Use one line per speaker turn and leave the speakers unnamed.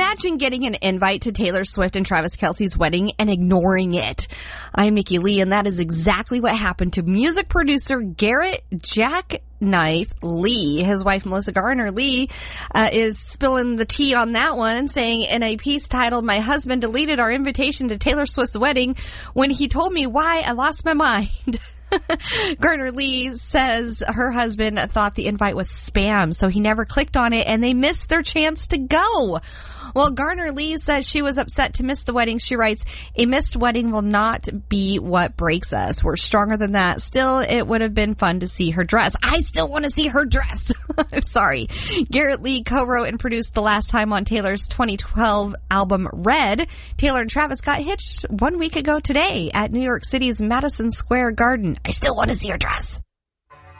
Imagine getting an invite to Taylor Swift and Travis Kelce's wedding and ignoring it. I'm Nikki Lee, and that is exactly what happened to music producer Garrett Jackknife Lee. His wife, Melissa Garner Lee, is spilling the tea on that one, saying in a piece titled, "My husband deleted our invitation to Taylor Swift's wedding when he told me why I lost my mind." Garner Lee says her husband thought the invite was spam, so he never clicked on it, and they missed their chance to go. Well, Garner Lee says she was upset to miss the wedding. She writes, "A missed wedding will not be what breaks us. We're stronger than that. Still, it would have been fun to see her dress." I still want to see her dress. I'm sorry. Garrett Lee co-wrote and produced The Last Time on Taylor's 2012 album Red. Taylor and Travis got hitched 1 week ago today at New York City's Madison Square Garden. I still want to see her dress.